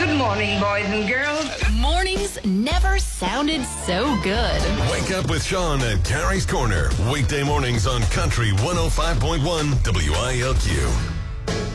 Good morning, boys and girls. Mornings never sounded so good. Wake up with Sean at Carrie's Corner. Weekday mornings on Country 105.1 WILQ.